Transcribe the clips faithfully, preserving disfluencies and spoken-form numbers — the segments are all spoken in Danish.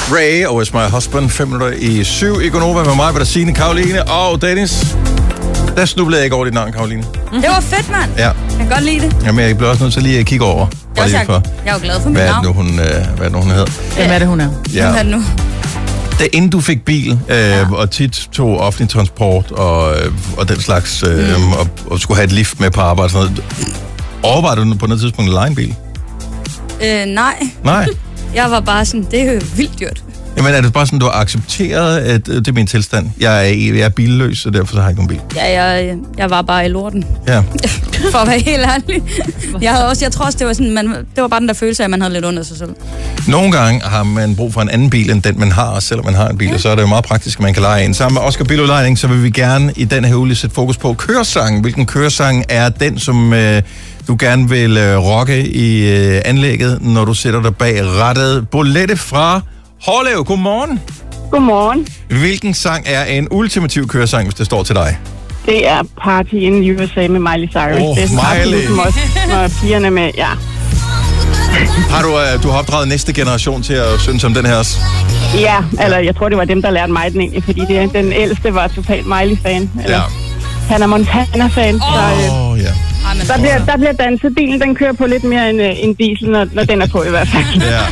Ray og Where's My Husband, fem minutter i syv. I Gonova med mig, var der Signe, Karoline og Dennis. Der snublede jeg ikke over dit navn, Karoline. Det var fedt, mand. Ja. Jeg kan godt lide det. Jamen, jeg bliver også nødt til lige at kigge over. Jeg, lige for, jeg er jo glad for mit hvad navn. Er det, nu, hun, øh, hvad er det nu, hun hedder? Hvem er det, hun er? Ja. Hvem er det nu? Da inden du fik bil, øh, ja. og tit tog offentlig transport og, øh, og den slags, øh, mm. og, og skulle have et lift med på arbejde og sådan noget, overvejede du på noget tidspunkt at leje en bil? Øh, nej. Nej? Jeg var bare sådan, det er jo vildt dyrt. Jamen er det bare sådan, du har accepteret, at det er min tilstand? Jeg er, jeg er billøs, så derfor så har jeg ikke nogen bil. Ja, jeg, jeg var bare i lorten. Ja. For at være helt ærlig. Jeg, havde også, jeg tror også, det var, sådan, man, det var bare den der følelse af, at man havde lidt under sig selv. Nogle gange har man brug for en anden bil, end den man har, selvom man har en bil, ja. Og så er det jo meget praktisk, at man kan lege en. Sammen med Oscar Biludlejning, så vil vi gerne i den her uge sætte fokus på køresangen. Hvilken køresang er den, som øh, du gerne vil øh, rocke i øh, anlægget, når du sætter dig bag rattet? Bolette fra Hårlev, godmorgen. Godmorgen. Hvilken sang er en ultimativ køresang, hvis det står til dig? Det er Party in U S A med Miley Cyrus. Åh, det er sådan Miley. absolut også, når pigerne med, ja. Har du, uh, du har opdraget næste generation til at synes om den her også? Ja, eller jeg tror, det var dem, der lærte mig den egentlig, fordi det, den ældste var totalt Miley-fan. Eller Ja. Hannah Montana-fan. Åh. Så øh, Åh, oh, ja. der, bliver, der bliver danset. Bilen, den kører på lidt mere end, øh, end diesel, når, når den er på i hvert fald. Ja.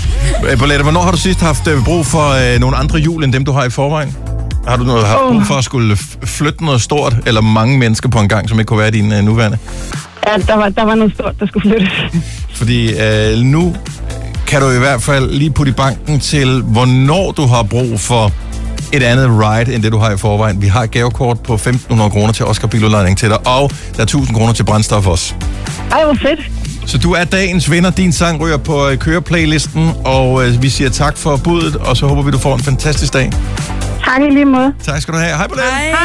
Øh, Bolette, hvornår har du sidst haft øh, brug for øh, nogle andre hjul, end dem, du har i forvejen? Har du noget, haft brug for at skulle f- flytte noget stort, eller mange mennesker på en gang, som ikke kunne være din øh, nuværende? Ja, der var, der var noget stort, der skulle flyttes. Fordi øh, nu kan du i hvert fald lige putte i banken til, hvornår du har brug for et andet ride, end det du har i forvejen. Vi har et gavekort på femten hundrede kroner til Oscar Biludlejning til dig, og der er tusind kroner til brændstof også. Ej, hvor fedt. Så du er dagens vinder. Din sang ryger på øh, køreplaylisten, og øh, vi siger tak for budet, og så håber vi, du får en fantastisk dag. Tak i lige måde. Tak skal du have. Hej, Bolette. Hej.